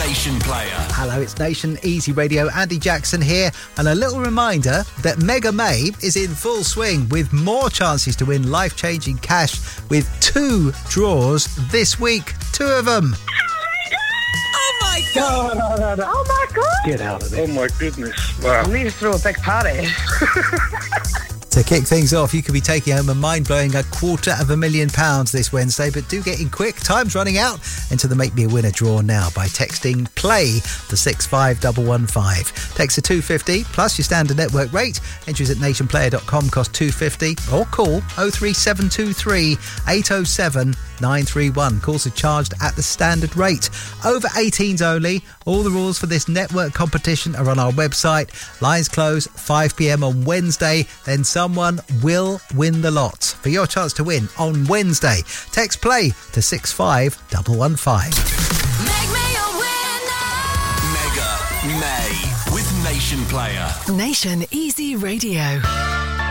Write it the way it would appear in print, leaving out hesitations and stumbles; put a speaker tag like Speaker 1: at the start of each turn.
Speaker 1: Nation Player.
Speaker 2: Hello, it's Nation Easy Radio. Andy Jackson here. And a little reminder that Mega May is in full swing with more chances to win life-changing cash with 2 draws this week. 2 of them.
Speaker 3: Oh my God!
Speaker 4: No.
Speaker 3: Oh my God!
Speaker 4: Get out of there.
Speaker 5: Oh my goodness. Wow.
Speaker 3: I need to throw a big party.
Speaker 2: To kick things off, you could be taking home a mind-blowing £250,000 this Wednesday, but do get in quick. Time's running out. Enter the Make Me a Winner draw now by texting PLAY to 65115. Text to 250 plus your standard network rate. Entries at nationplayer.com cost $2.50 or call 03723 807 931. Calls are charged at the standard rate. Over 18s only. All the rules for this network competition are on our website. Lines close 5 p.m. on Wednesday. Then someone will win the lot. For your chance to win on Wednesday, text PLAY to 65115.
Speaker 1: Make me a winner. Mega May with Nation Player.
Speaker 6: Nation Easy Radio.